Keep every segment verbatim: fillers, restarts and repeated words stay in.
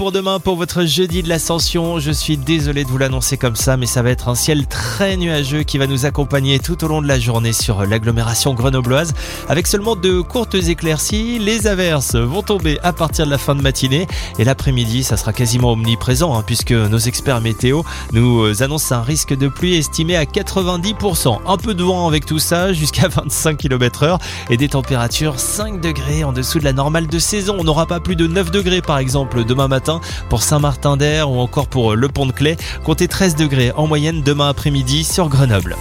Pour demain, pour votre jeudi de l'Ascension, je suis désolé de vous l'annoncer comme ça, mais ça va être un ciel très nuageux qui va nous accompagner tout au long de la journée sur l'agglomération grenobloise. Avec seulement de courtes éclaircies, les averses vont tomber à partir de la fin de matinée. Et l'après-midi, ça sera quasiment omniprésent, hein, puisque nos experts météo nous annoncent un risque de pluie estimé à quatre-vingt-dix pour cent. Un peu de vent avec tout ça, jusqu'à vingt-cinq kilomètres heure, et des températures cinq degrés en dessous de la normale de saison. On n'aura pas plus de neuf degrés par exemple demain matin pour Saint-Martin-d'Air ou encore pour le Pont-de-Clay. Comptez treize degrés en moyenne demain après-midi sur Grenoble.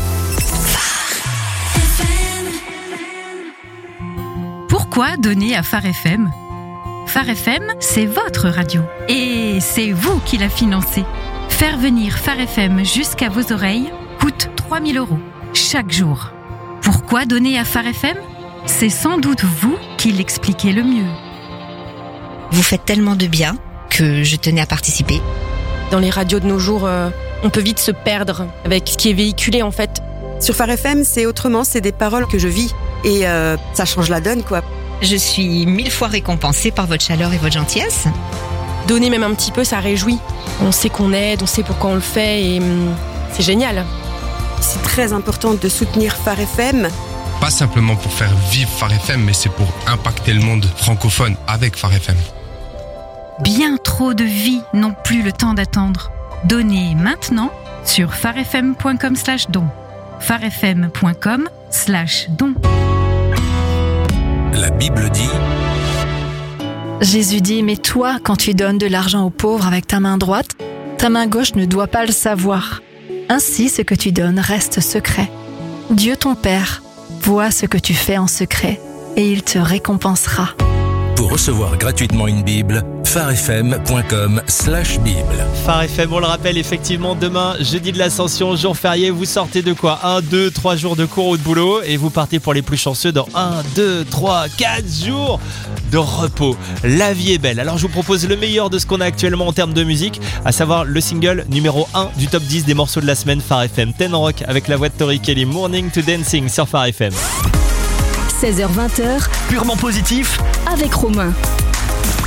Pourquoi donner à Phare F M ? Phare F M, c'est votre radio. Et c'est vous qui la financez. Faire venir Phare F M jusqu'à vos oreilles coûte trois mille euros chaque jour. Pourquoi donner à Phare F M ? C'est sans doute vous qui l'expliquez le mieux. Vous faites tellement de bien que je tenais à participer. Dans les radios de nos jours, euh, on peut vite se perdre avec ce qui est véhiculé en fait. Sur Phare F M, c'est autrement, c'est des paroles que je vis et euh, ça change la donne quoi. Je suis mille fois récompensée par votre chaleur et votre gentillesse. Donner même un petit peu, ça réjouit. On sait qu'on aide, on sait pourquoi on le fait et hum, c'est génial. C'est très important de soutenir Phare F M. Pas simplement pour faire vivre Phare F M, mais c'est pour impacter le monde francophone avec Phare F M. Bien trop de vies n'ont plus le temps d'attendre. Donnez maintenant sur pharefm point com slash don. pharefm point com slash don. La Bible dit... Jésus dit, mais toi, quand tu donnes de l'argent aux pauvres avec ta main droite, ta main gauche ne doit pas le savoir. Ainsi, ce que tu donnes reste secret. Dieu ton Père voit ce que tu fais en secret et il te récompensera. Pour recevoir gratuitement une Bible, pharefm point com slash bible. Phare F M, on le rappelle, effectivement, demain, jeudi de l'Ascension, jour férié, vous sortez de quoi ? un, deux, trois jours de cours ou de boulot et vous partez pour les plus chanceux dans un, deux, trois, quatre jours de repos. La vie est belle. Alors je vous propose le meilleur de ce qu'on a actuellement en termes de musique, à savoir le single numéro un du top dix des morceaux de la semaine Phare F M ten Rock avec la voix de Tori Kelly, Morning to Dancing sur Phare F M. seize heures vingt, purement positif avec Romain.